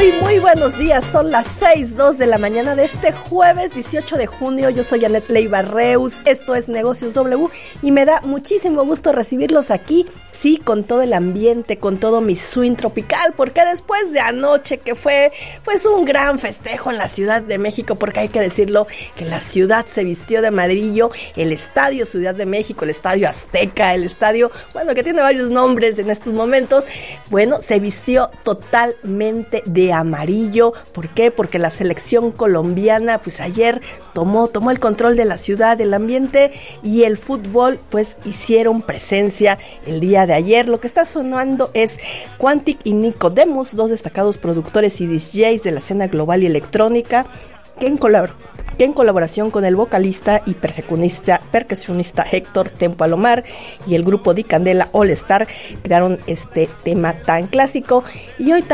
Muy buenos días, son las 6:02 de la mañana de este jueves 18 de junio. Yo soy Anet Leiva Reus, esto es Negocios W y me da muchísimo gusto recibirlos aquí, sí, con todo el ambiente, con todo mi swing tropical, porque después de anoche que fue pues un gran festejo en la Ciudad de México, porque hay que decirlo que la ciudad se vistió de amarillo, el Estadio Ciudad de México, el Estadio Azteca, el estadio, bueno, que tiene varios nombres en estos momentos, bueno, se vistió totalmente de amarillo. ¿Por qué? Porque la selección colombiana pues ayer tomó el control de la ciudad, del ambiente, y el fútbol pues hicieron presencia el día de ayer. Lo que está sonando es Quantic y Nicodemus, dos destacados productores y DJs de la escena global y electrónica, que en colaboración con el vocalista y percusionista Héctor Tempo Alomar y el grupo Di Candela All Star crearon este tema tan clásico. Y hoy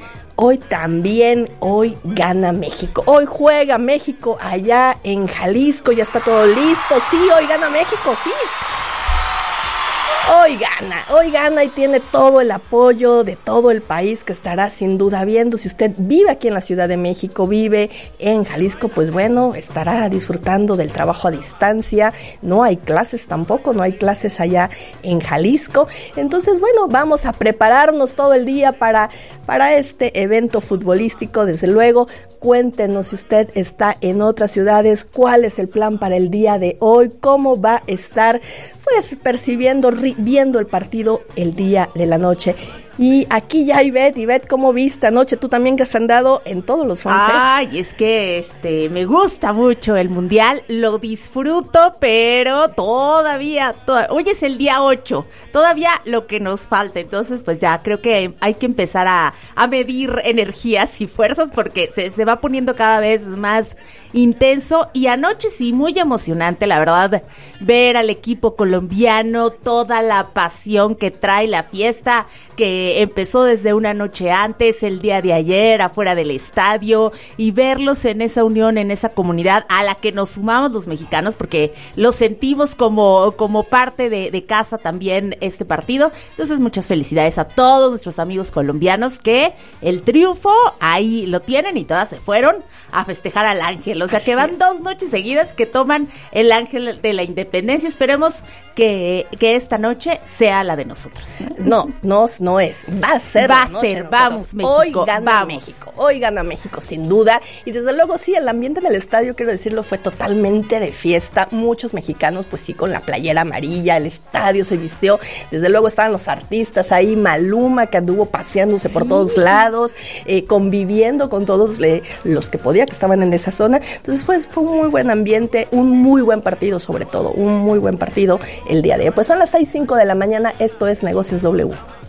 gana México. Hoy juega México allá en Jalisco, ya está todo listo. Sí, hoy gana México, sí. Hoy gana y tiene todo el apoyo de todo el país, que estará sin duda viendo. Si usted vive aquí en la Ciudad de México, vive en Jalisco, pues bueno, estará disfrutando del trabajo a distancia. No hay clases tampoco, no hay clases allá en Jalisco. Entonces, bueno, vamos a prepararnos todo el día para este evento futbolístico. Desde luego, cuéntenos si usted está en otras ciudades, cuál es el plan para el día de hoy, cómo va a estar pues viendo el partido el día de la noche. Y aquí ya Ivette, ¿cómo viste anoche? Tú también, que has andado en todos los fanfests. Ay, es que me gusta mucho el Mundial, lo disfruto, pero todavía, hoy es el día 8, todavía lo que nos falta. Entonces, pues ya creo que hay que empezar a medir energías y fuerzas, porque se va poniendo cada vez más intenso. Y anoche sí, muy emocionante, la verdad, ver al equipo colombiano, toda la pasión que trae la fiesta, que empezó desde una noche antes, el día de ayer, afuera del estadio, y verlos en esa unión, en esa comunidad a la que nos sumamos los mexicanos, porque lo sentimos como parte de casa también este partido. Entonces, muchas felicidades a todos nuestros amigos colombianos, que el triunfo ahí lo tienen y todas se fueron a festejar al Ángel. O sea, que van 2 noches seguidas que toman el Ángel de la Independencia. Esperemos que esta noche sea la de nosotros. No es. Va a ser, vamos México. Hoy gana México, sin duda. Y desde luego sí, el ambiente del estadio, quiero decirlo, fue totalmente de fiesta. Muchos mexicanos, pues sí, con la playera amarilla, el estadio se vistió. Desde luego estaban los artistas ahí, Maluma, que anduvo paseándose por todos lados, conviviendo con todos los que podía, que estaban en esa zona. Entonces fue un muy buen ambiente, un muy buen partido, sobre todo, un muy buen partido el día de hoy. Pues son las 6:05 de la mañana, esto es Negocios W.